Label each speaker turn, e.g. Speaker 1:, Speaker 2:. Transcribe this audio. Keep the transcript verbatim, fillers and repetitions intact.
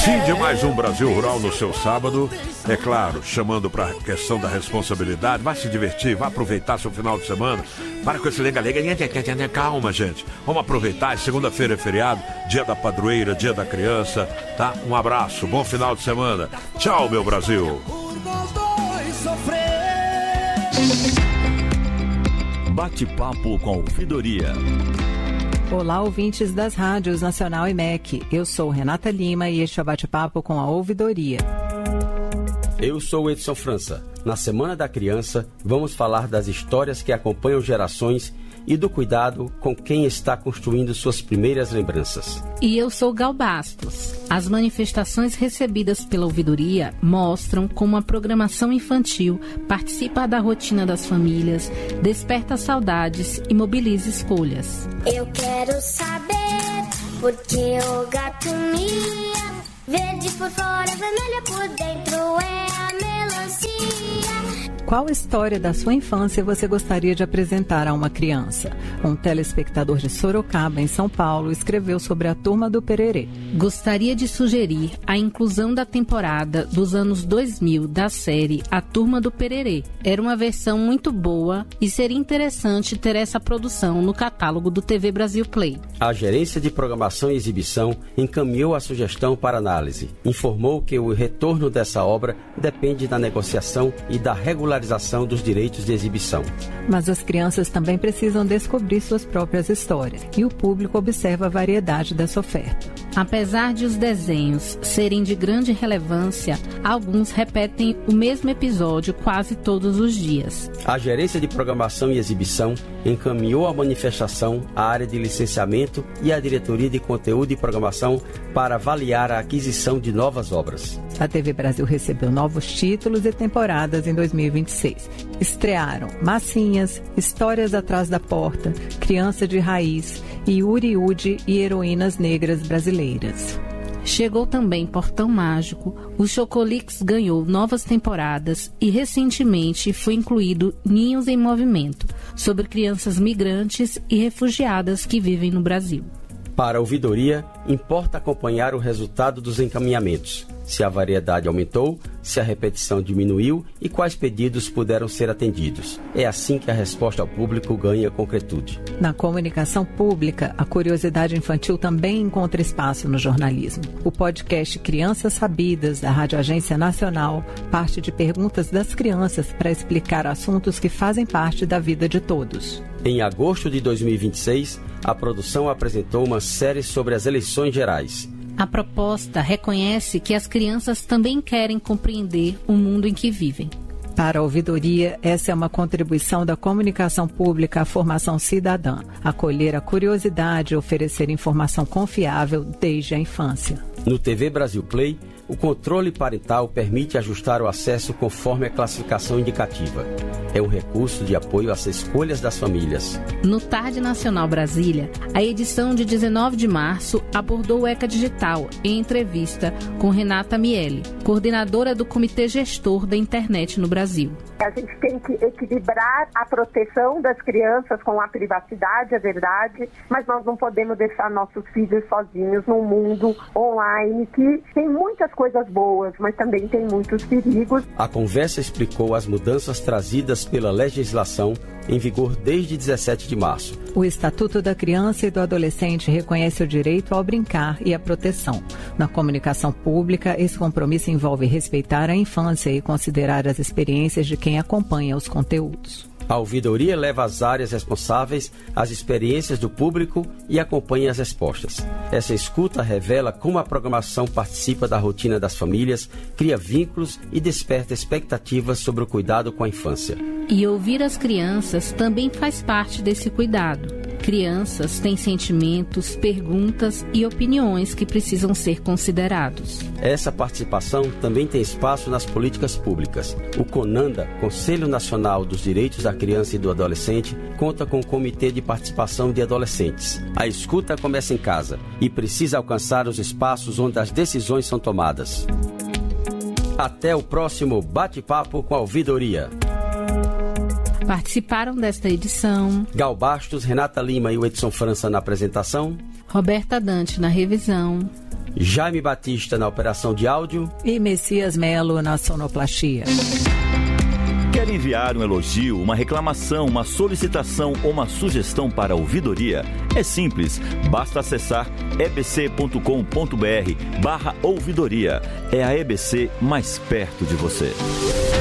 Speaker 1: Fim de mais um Brasil Rural no seu sábado. É claro, chamando para a questão da responsabilidade. Vai se divertir, vai aproveitar seu final de semana. Para com esse lenga-lenga. Calma, gente. Vamos aproveitar. Segunda-feira é feriado, dia da padroeira, dia da criança. Tá? Um abraço, bom final de semana. Tchau, meu Brasil.
Speaker 2: Bate-papo com ouvidoria.
Speaker 3: Olá, ouvintes das rádios Nacional e M E C. Eu sou Renata Lima e este é o Bate-papo com a ouvidoria.
Speaker 4: Eu sou Edson França. Na Semana da Criança, vamos falar das histórias que acompanham gerações e do cuidado com quem está construindo suas primeiras lembranças.
Speaker 5: E eu sou Gal Bastos. As manifestações recebidas pela ouvidoria mostram como a programação infantil participa da rotina das famílias, desperta saudades e mobiliza escolhas.
Speaker 6: Eu quero saber por que o gato mia, verde por fora, vermelha por dentro, é a melancia.
Speaker 3: Qual história da sua infância você gostaria de apresentar a uma criança? Um telespectador de Sorocaba, em São Paulo, escreveu sobre a Turma do Pererê.
Speaker 5: Gostaria de sugerir a inclusão da temporada dos anos dois mil da série A Turma do Pererê. Era uma versão muito boa e seria interessante ter essa produção no catálogo do T V Brasil Play.
Speaker 4: A Gerência de Programação e Exibição encaminhou a sugestão para análise. Informou que o retorno dessa obra depende da negociação e da regularização dos direitos de exibição.
Speaker 3: Mas as crianças também precisam descobrir suas próprias histórias e o público observa a variedade dessa oferta.
Speaker 5: Apesar de os desenhos serem de grande relevância, alguns repetem o mesmo episódio quase todos os dias.
Speaker 4: A Gerência de Programação e Exibição encaminhou a manifestação à área de licenciamento e à Diretoria de Conteúdo e Programação para avaliar a aquisição de novas obras.
Speaker 3: A T V Brasil recebeu novos títulos e temporadas em dois mil e vinte e seis. Estrearam Massinhas, Histórias Atrás da Porta, Criança de Raiz e Uriúde e Heroínas Negras Brasileiras.
Speaker 5: Chegou também Portão Mágico, o Chocolix ganhou novas temporadas e recentemente foi incluído Ninhos em Movimento, sobre crianças migrantes e refugiadas que vivem no Brasil.
Speaker 4: Para a ouvidoria, importa acompanhar o resultado dos encaminhamentos. Se a variedade aumentou, se a repetição diminuiu e quais pedidos puderam ser atendidos. É assim que a resposta ao público ganha concretude.
Speaker 3: Na comunicação pública, a curiosidade infantil também encontra espaço no jornalismo. O podcast Crianças Sabidas, da Rádio Agência Nacional, parte de perguntas das crianças para explicar assuntos que fazem parte da vida de todos.
Speaker 4: Em agosto de dois mil e vinte e seis, a produção apresentou uma série sobre as eleições gerais.
Speaker 5: A proposta reconhece que as crianças também querem compreender o mundo em que vivem.
Speaker 3: Para a ouvidoria, essa é uma contribuição da comunicação pública à formação cidadã, acolher a curiosidade e oferecer informação confiável desde a infância.
Speaker 4: No T V Brasil Play, o controle parental permite ajustar o acesso conforme a classificação indicativa. É um recurso de apoio às escolhas das famílias.
Speaker 5: No Tarde Nacional Brasília, a edição de dezenove de março abordou o ECA Digital em entrevista com Renata Miele, coordenadora do Comitê Gestor da Internet no Brasil.
Speaker 7: A gente tem que equilibrar a proteção das crianças com a privacidade, é verdade, mas nós não podemos deixar nossos filhos sozinhos num mundo online que tem muitas coisas boas, mas também tem muitos perigos.
Speaker 4: A conversa explicou as mudanças trazidas pela legislação em vigor desde dezessete de março.
Speaker 3: O Estatuto da Criança e do Adolescente reconhece o direito ao brincar e à proteção. Na comunicação pública, esse compromisso envolve respeitar a infância e considerar as experiências de quem acompanha os conteúdos.
Speaker 4: A ouvidoria leva às áreas responsáveis as experiências do público e acompanha as respostas. Essa escuta revela como a programação participa da rotina das famílias, cria vínculos e desperta expectativas sobre o cuidado com a infância.
Speaker 5: E ouvir as crianças também faz parte desse cuidado. Crianças têm sentimentos, perguntas e opiniões que precisam ser considerados.
Speaker 4: Essa participação também tem espaço nas políticas públicas. O CONANDA, Conselho Nacional dos Direitos da Criança e do Adolescente, conta com o Comitê de Participação de Adolescentes. A escuta começa em casa e precisa alcançar os espaços onde as decisões são tomadas. Até o próximo Bate-Papo com a Ouvidoria.
Speaker 5: Participaram desta edição
Speaker 4: Gal Bastos, Renata Lima e o Edson França na apresentação,
Speaker 5: Roberta Dante na revisão,
Speaker 4: Jaime Batista na operação de áudio
Speaker 3: e Messias Melo na sonoplastia.
Speaker 2: Quer enviar um elogio, uma reclamação, uma solicitação ou uma sugestão para a ouvidoria? É simples, basta acessar ebc.com.br barra ouvidoria. É a E B C mais perto de você.